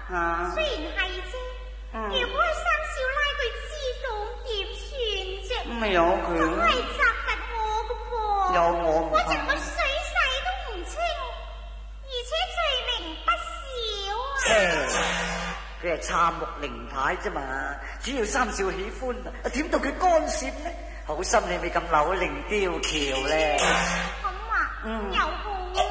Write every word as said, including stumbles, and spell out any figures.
啊， 雖然係啫，嗯、如果係三少奶佢知道點算啫？ 咁咪由佢。 咁係責罰我噶噃。 有我唔我淨個水洗都唔清，而且罪名不少啊。 佢係杉木靈牌啫嘛，只要三少喜歡，點到佢干涉呢？好心你咪咁扭擰刁橋咧。 咁啊，嗯、又